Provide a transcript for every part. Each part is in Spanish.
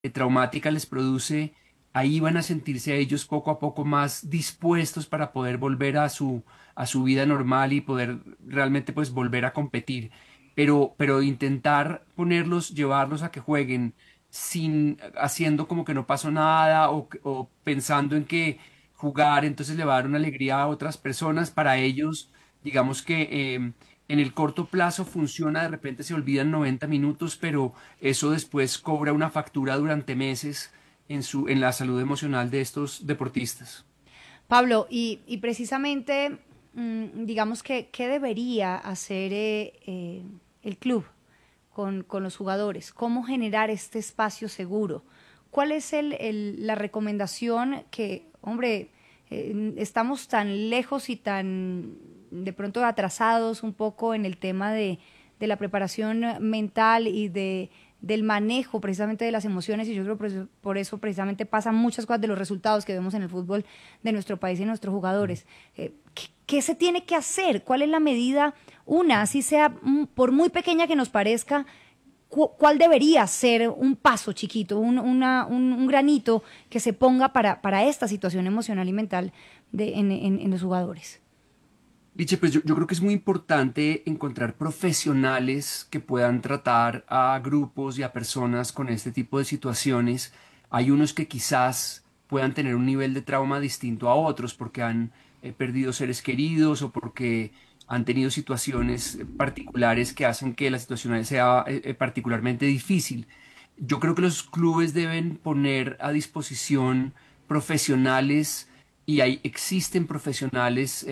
traumática les produce, ahí van a sentirse ellos poco a poco más dispuestos para poder volver a su vida normal y poder realmente pues volver a competir. Pero intentar ponerlos, llevarlos a que jueguen sin haciendo como que no pasó nada o pensando en que jugar entonces le va a dar una alegría a otras personas, para ellos, digamos que en el corto plazo funciona, de repente se olvidan 90 minutos, pero eso después cobra una factura durante meses en la salud emocional de estos deportistas. Pablo, y precisamente, digamos que, ¿qué debería hacer el club con los jugadores? ¿Cómo generar este espacio seguro? ¿Cuál es la recomendación que, hombre, estamos tan lejos y tan de pronto atrasados un poco en el tema de la preparación mental y del manejo precisamente de las emociones, y yo creo que por eso precisamente pasan muchas cosas de los resultados que vemos en el fútbol de nuestro país y nuestros jugadores? ¿Qué se tiene que hacer? ¿Cuál es la medida? Una, así sea por muy pequeña que nos parezca, ¿cuál debería ser un paso chiquito, un granito que se ponga para esta situación emocional y mental en los jugadores? Liche, pues yo creo que es muy importante encontrar profesionales que puedan tratar a grupos y a personas con este tipo de situaciones. Hay unos que quizás puedan tener un nivel de trauma distinto a otros porque han perdido seres queridos o porque han tenido situaciones particulares que hacen que la situación sea particularmente difícil. Yo creo que los clubes deben poner a disposición profesionales y existen profesionales.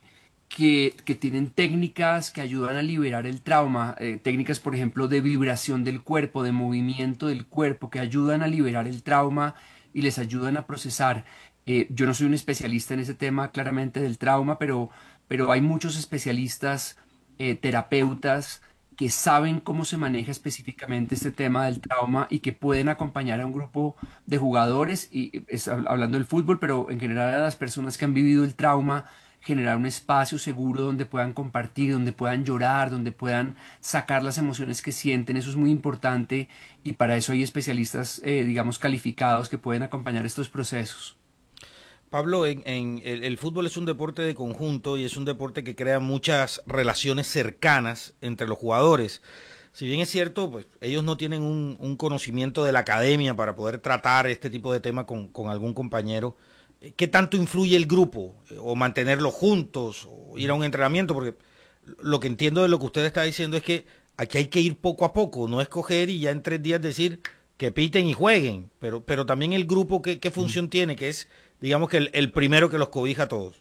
Que tienen técnicas que ayudan a liberar el trauma, técnicas, por ejemplo, de vibración del cuerpo, de movimiento del cuerpo, que ayudan a liberar el trauma y les ayudan a procesar. Yo no soy un especialista en ese tema, claramente, del trauma, pero hay muchos especialistas, terapeutas, que saben cómo se maneja específicamente este tema del trauma y que pueden acompañar a un grupo de jugadores, y hablando del fútbol, pero en general a las personas que han vivido el trauma, generar un espacio seguro donde puedan compartir, donde puedan llorar, donde puedan sacar las emociones que sienten. Eso es muy importante y para eso hay especialistas, digamos, calificados que pueden acompañar estos procesos. Pablo, el fútbol es un deporte de conjunto y es un deporte que crea muchas relaciones cercanas entre los jugadores. Si bien es cierto, pues ellos no tienen un conocimiento de la academia para poder tratar este tipo de tema con algún compañero. ¿Qué tanto influye el grupo? O mantenerlos juntos, o ir a un entrenamiento, porque lo que entiendo de lo que usted está diciendo es que aquí hay que ir poco a poco, no escoger y ya en 3 días decir que piten y jueguen, pero también el grupo, ¿qué función tiene? Que es, digamos que el primero que los cobija a todos.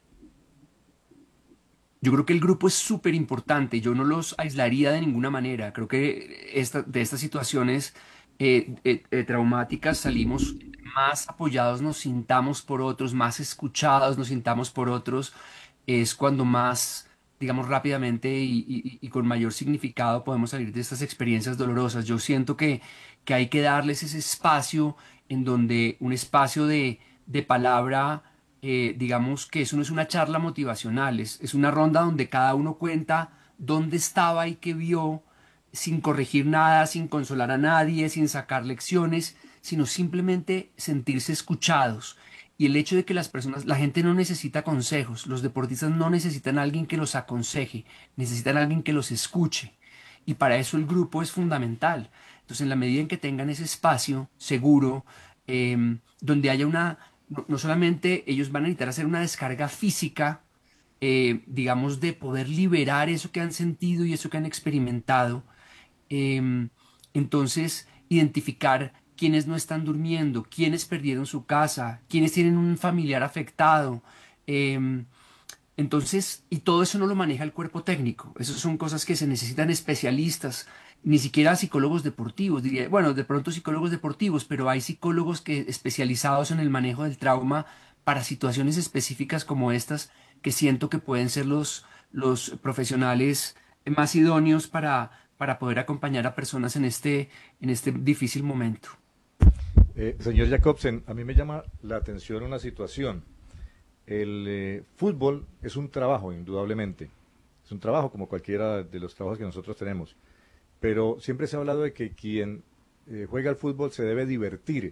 Yo creo que el grupo es súper importante, yo no los aislaría de ninguna manera. Creo que de estas situaciones traumáticas salimos más apoyados, nos sintamos por otros, más escuchados, nos sintamos por otros, es cuando más, digamos, rápidamente y con mayor significado podemos salir de estas experiencias dolorosas. Yo siento que hay que darles ese espacio en donde un espacio de palabra, digamos que eso no es una charla motivacional, es una ronda donde cada uno cuenta dónde estaba y qué vio, sin corregir nada, sin consolar a nadie, sin sacar lecciones, sino simplemente sentirse escuchados. Y el hecho de que las personas, la gente no necesita consejos, los deportistas no necesitan a alguien que los aconseje, necesitan a alguien que los escuche. Y para eso el grupo es fundamental. Entonces, en la medida en que tengan ese espacio seguro, donde haya no solamente ellos van a necesitar hacer una descarga física, digamos, de poder liberar eso que han sentido y eso que han experimentado, em, entonces, identificar quiénes no están durmiendo, quiénes perdieron su casa, quiénes tienen un familiar afectado. em, entonces, y todo eso no lo maneja el cuerpo técnico. Esas son cosas que se necesitan especialistas, ni siquiera psicólogos deportivos, diría, bueno, de pronto psicólogos deportivos, pero hay psicólogos que especializados en el manejo del trauma para situaciones específicas como estas, que siento que pueden ser los profesionales más idóneos para poder acompañar a personas en este difícil momento. Señor Jacobsen, a mí me llama la atención una situación. El fútbol es un trabajo, indudablemente. Es un trabajo como cualquiera de los trabajos que nosotros tenemos. Pero siempre se ha hablado de que quien juega al fútbol se debe divertir.